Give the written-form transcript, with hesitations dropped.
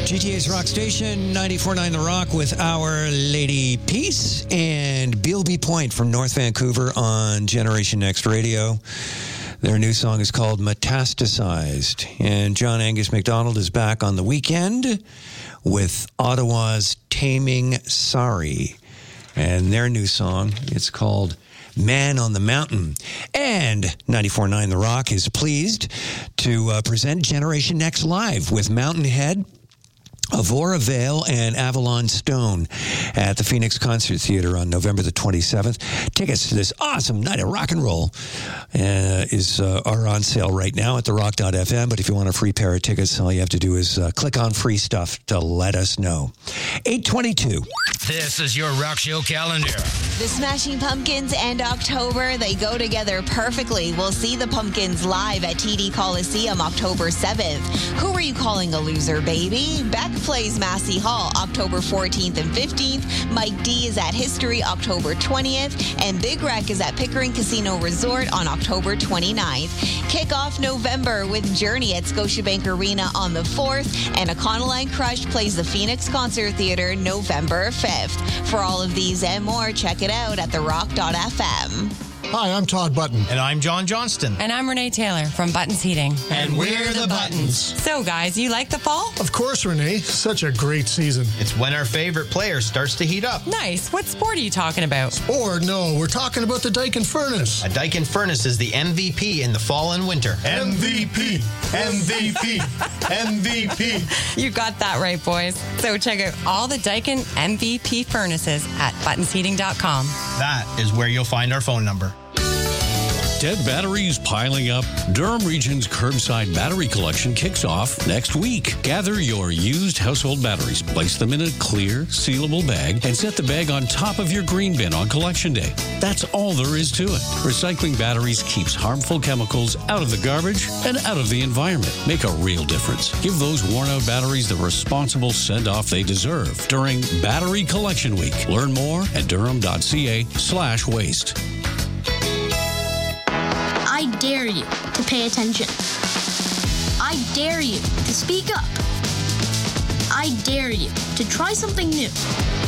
GTA's Rock Station, 94.9 The Rock with Our Lady Peace and Beelby Point from North Vancouver on Generation Next Radio. Their new song is called Metastasized. And John Angus MacDonald is back on the weekend with Ottawa's Taming Sorry. And their new song, it's called Man on the Mountain. And 94.9 The Rock is pleased to present Generation Next Live with Mountainhead, Avora Vale, and Avalon Stone at the Phoenix Concert Theater on November the 27th. Tickets to this awesome night of rock and roll are on sale right now at therock.fm. But if you want a free pair of tickets, all you have to do is click on free stuff to let us know. 8:22. This is your rock show calendar. The Smashing Pumpkins and October, they go together perfectly. We'll see the Pumpkins live at TD Coliseum October 7th. Who are you calling a loser, baby? Beck plays Massey Hall October 14th and 15th. Mike D is at History October 20th. And Big Wreck is at Pickering Casino Resort on October 29th. Kick off November with Journey at Scotiabank Arena on the 4th. And Econoline Crush plays the Phoenix Concert Theater November 5th. For all of these and more, check it out at therock.fm. Hi, I'm Todd Button. And I'm John Johnston. And I'm Renee Taylor from Buttons Heating. And we're the Buttons. So, guys, you like the fall? Of course, Renee. Such a great season. It's when our favorite player starts to heat up. Nice. What sport are you talking about? Or, no, we're talking about the Daikin Furnace. A Daikin Furnace is the MVP in the fall and winter. MVP. MVP. MVP. You got that right, boys. So check out all the Daikin MVP furnaces at buttonsheating.com. That is where you'll find our phone number. Dead batteries piling up? Durham Region's curbside battery collection kicks off next week. Gather your used household batteries, place them in a clear, sealable bag, and set the bag on top of your green bin on collection day. That's all there is to it. Recycling batteries keeps harmful chemicals out of the garbage and out of the environment. Make a real difference. Give those worn-out batteries the responsible send-off they deserve during Battery Collection Week. Learn more at durham.ca/waste. I dare you to pay attention. I dare you to speak up. I dare you to try something new.